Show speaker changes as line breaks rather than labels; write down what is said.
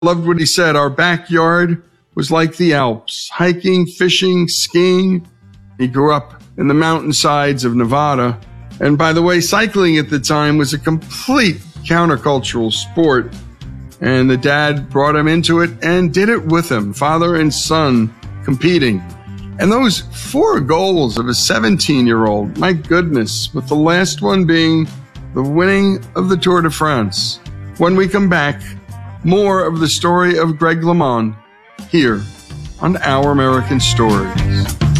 Loved what he said. Our backyard was like the Alps, hiking, fishing, skiing. He grew up in the mountainsides of Nevada. And by the way, cycling at the time was a complete countercultural sport. And the dad brought him into it and did it with him, father and son competing. And those 4 goals of a 17-year-old, my goodness, with the last one being the winning of the Tour de France. When we come back, more of the story of Greg LeMond here on Our American Stories.